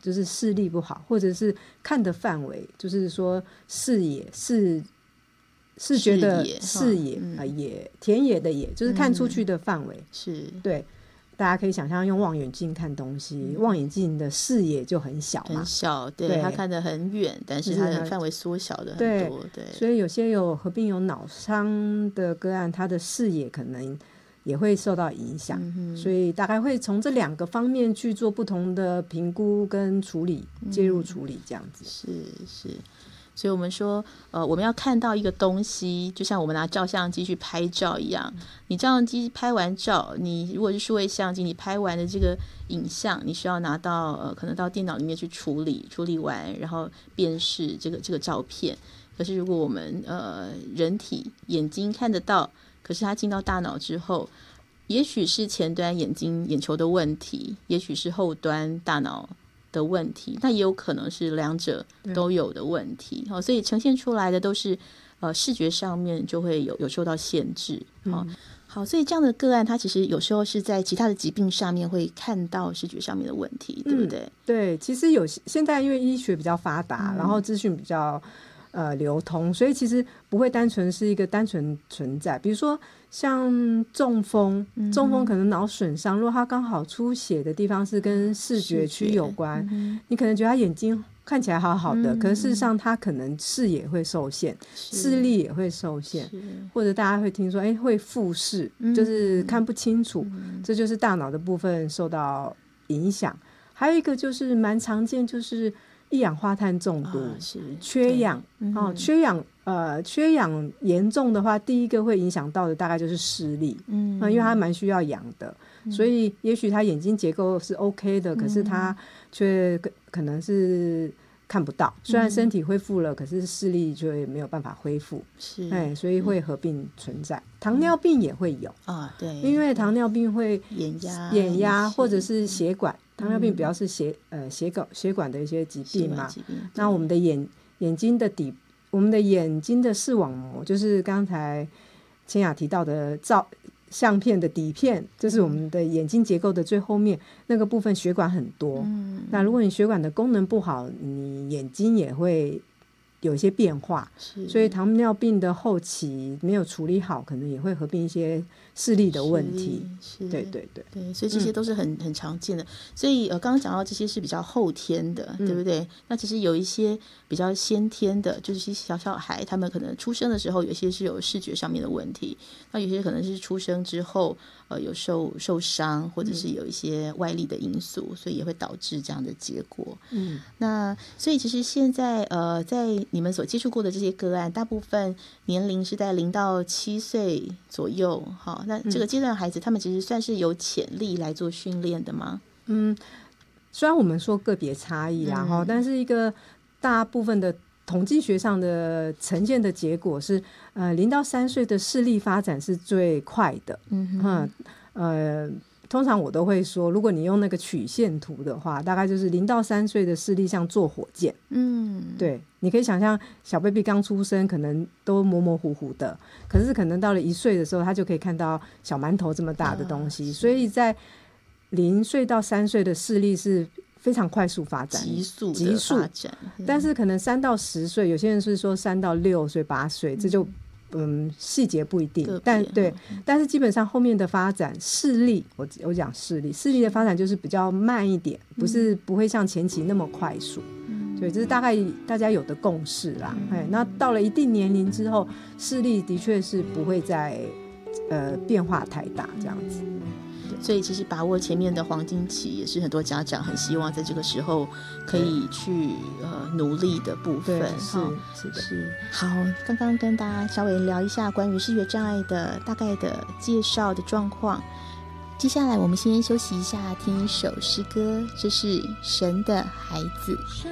就是视力不好，或者是看的范围，就是说视野视觉的视野野田野的野，就是看出去的范围， 是对。大家可以想象用望远镜看东西，望远镜的视野就很小嘛， 很小，对，它看得很远，但是它的范围缩小的很多，对。 所以有些合并有脑伤的个案，他的视野可能也会受到影响，所以大概会从这2个方面去做不同的评估跟处理，介入处理这样子。 是。所以我们说我们要看到一个东西，就像我们拿照相机去拍照一样，你照相机拍完照，你如果是数位相机，你拍完的这个影像，你需要拿到可能到电脑里面去处理完，然后辨识这个照片。可是如果我们人体眼睛看得到，可是它进到大脑之后，也许是前端眼球的问题，也许是后端大脑的问题，那也有可能是2者都有的问题，所以呈现出来的都是视觉上面就会有受到限制。好，所以这样的个案它其实有时候是在其他的疾病上面会看到视觉上面的问题，对不对？ 对，其实现在因为医学比较发达，然后资讯比较流通，所以其实不会单纯是一个单纯存在。比如说像中风可能脑损伤，如果它刚好出血的地方是跟视觉区有关，你可能觉得他眼睛看起来好好的，可是事实上他可能视野会受限，视力也会受限，或者大家会听说会复视，就是看不清楚，这就是大脑的部分受到影响。还有一个就是蛮常见，就是一氧化碳中毒，缺氧，缺氧严重的话，第一个会影响到的大概就是视力，因为它蛮需要氧的，所以也许他眼睛结构是 OK 的，可是他却可能是看不到，虽然身体恢复了，可是视力就没有办法恢复，所以会合并存在。糖尿病也会有对，因为糖尿病会眼压或者是血管，糖尿病主要是血管的一些疾病嘛。那我们的眼睛的我们的眼睛的视网膜，就是刚才千雅提到的相片的底片，就是我们的眼睛结构的最后面那个部分血管很多，那如果你血管的功能不好，你眼睛也会有一些变化，所以糖尿病的后期没有处理好，可能也会合并一些视力的问题。对， 所以这些都是很常见的。所以刚刚讲到这些是比较后天的，对不对？那其实有一些比较先天的，就是小孩他们可能出生的时候有些是有视觉上面的问题，那有些可能是出生之后有受伤，或者是有一些外力的因素，所以也会导致这样的结果。那所以其实现在在你们所接触过的这些个案，大部分年龄是在0到7岁左右。好，那这个阶段的孩子，他们其实算是有潜力来做训练的吗？ 虽然我们说个别差异啦，但是一个大部分的统计学上的呈现的结果是，0到3岁的视力发展是最快的。通常我都会说，如果你用那个曲线图的话，大概就是0到3岁的视力像坐火箭。对，你可以想象小 baby 刚出生可能都模模糊糊的，可是可能到了1岁的时候，他就可以看到小馒头这么大的东西，所以在0岁到3岁的视力是非常快速发展， 急速的发展。 但是可能3到10岁，有些人是说3到6岁、8岁，这就细节不一定，但是基本上后面的发展视力，我讲视力的发展就是比较慢一点，不会像前期那么快速。对，这是大概大家有的共识啦。那到了一定年龄之后，视力的确是不会再变化太大这样子。 所以其实把握前面的黄金期也是很多家长很希望在这个时候可以去努力的部分。是。好，刚刚跟大家稍微聊一下关于视觉障碍的大概的介绍的状况，接下来我们先休息一下，听一首诗歌，这是神的孩子。